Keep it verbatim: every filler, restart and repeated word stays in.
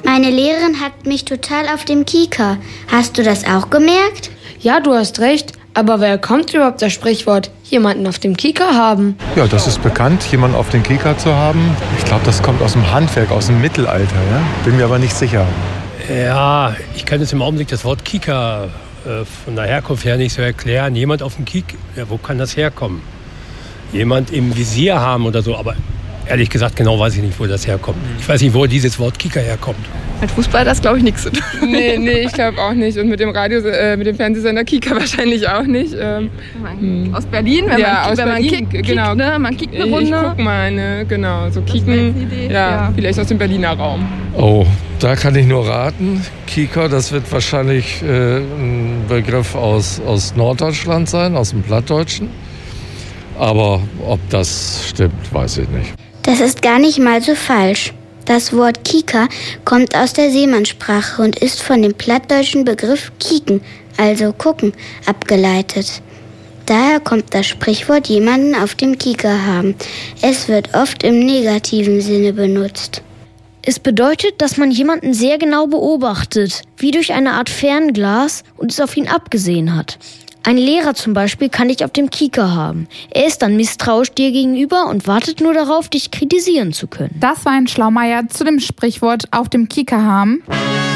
Meine Lehrerin hat mich total auf dem Kieker. Hast du das auch gemerkt? Ja, du hast recht. Aber woher kommt überhaupt das Sprichwort, jemanden auf dem Kieker haben? Ja, das ist bekannt, jemanden auf dem Kieker zu haben. Ich glaube, das kommt aus dem Handwerk, aus dem Mittelalter. Ja? Bin mir aber nicht sicher. Ja, ich kann jetzt im Augenblick das Wort Kieker äh, von der Herkunft her nicht so erklären. Jemand auf dem Kieker, ja, wo kann das herkommen? Jemand im Visier haben oder so, aber ehrlich gesagt genau weiß ich nicht, wo das herkommt. Ich weiß nicht, wo dieses Wort Kieker herkommt. Mit Fußball hat das, glaube ich, nichts zu tun. Nee, nee, ich glaube auch nicht. Und mit dem Radio, äh, mit dem Fernsehsender Kika wahrscheinlich auch nicht. Ähm, hm. Aus Berlin, wenn ja, man, aus wenn Berlin, man kickt, genau. ne? Man kickt eine Runde. Ich guck mal, ne? Genau, so kicken. Ja, ja, vielleicht aus dem Berliner Raum. Oh, da kann ich nur raten. Kika, das wird wahrscheinlich äh, ein Begriff aus, aus Norddeutschland sein, aus dem Plattdeutschen. Aber ob das stimmt, weiß ich nicht. Das ist gar nicht mal so falsch. Das Wort Kieker kommt aus der Seemannssprache und ist von dem plattdeutschen Begriff kieken, also gucken, abgeleitet. Daher kommt das Sprichwort jemanden auf dem Kieker haben. Es wird oft im negativen Sinne benutzt. Es bedeutet, dass man jemanden sehr genau beobachtet, wie durch eine Art Fernglas und es auf ihn abgesehen hat. Ein Lehrer zum Beispiel kann dich auf dem Kieker haben. Er ist dann misstrauisch dir gegenüber und wartet nur darauf, dich kritisieren zu können. Das war ein Schlaumeier zu dem Sprichwort auf dem Kieker haben.